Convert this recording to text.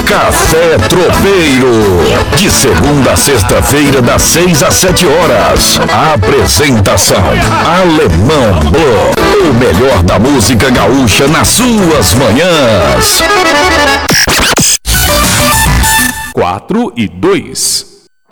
Café Tropeiro, de segunda a sexta-feira, das 6 às 7 horas. Apresentação: Alemão Blue, o melhor da música gaúcha nas suas manhãs. 4 e 2.